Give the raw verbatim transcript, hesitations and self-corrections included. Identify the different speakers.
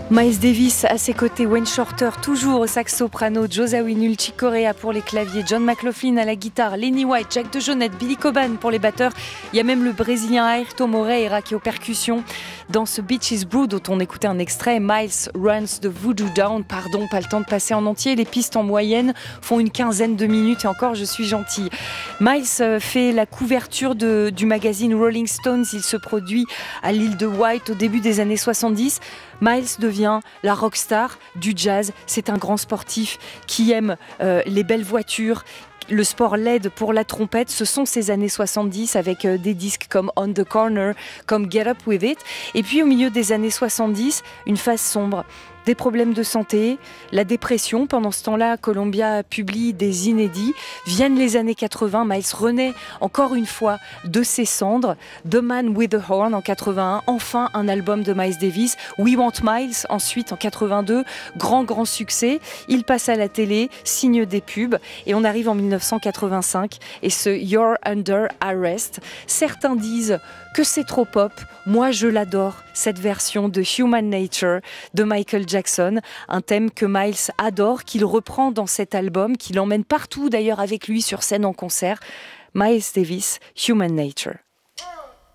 Speaker 1: Miles Davis à ses côtés, Wayne Shorter toujours au sax-soprano, Joe Zawinul, Chick Corea pour les claviers, John McLaughlin à la guitare, Lenny White, Jack DeJohnette, Billy Coban pour les batteurs. Il y a même le Brésilien Ayrton Moreira qui est aux percussions. Dans ce Beaches Brew dont on écoutait un extrait, Miles runs the Voodoo Down, pardon, pas le temps de passer en entier. Les pistes en moyenne font une quinzaine de minutes et encore je suis gentille. Miles fait la couverture de, du magazine Rolling Stones. Il se produit à l'île de White au début des années soixante-dix. Miles devient la rockstar du jazz. C'est un grand sportif qui aime euh, les belles voitures. Le sport l'aide pour la trompette. Ce sont ces années soixante-dix avec euh, des disques comme On the Corner, comme Get Up With It. Et puis au milieu des années soixante-dix, une phase sombre. Des problèmes de santé, la dépression. Pendant ce temps-là, Columbia publie des inédits. Viennent les années quatre-vingts. Miles renaît encore une fois de ses cendres. The Man with the Horn en quatre-vingt-un. Enfin, un album de Miles Davis. We Want Miles ensuite en quatre-vingt-deux. Grand, grand succès. Il passe à la télé, signe des pubs. Et on arrive en dix-neuf cent quatre-vingt-cinq. Et ce You're Under Arrest. Certains disent que c'est trop pop. Moi, je l'adore. Cette version de Human Nature de Michael Jackson, un thème que Miles adore, qu'il reprend dans cet album, qu'il emmène partout d'ailleurs avec lui sur scène en concert. Miles Davis, Human Nature.